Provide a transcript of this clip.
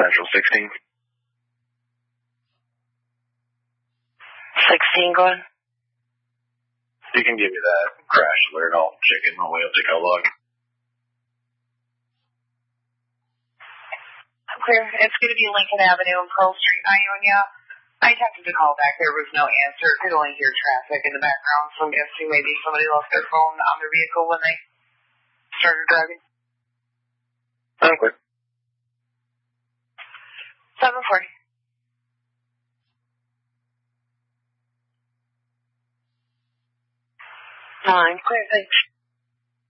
Central 16. 16 going. You can give me that crash alert. I'll check it my way up to Kellogg. Clear. It's going to be Lincoln Avenue and Pearl Street, Ionia. I attempted to call back. There was no answer. Could only hear traffic in the background, so I'm guessing maybe somebody left their phone on their vehicle when they started driving. Okay. 740. Clear, thanks.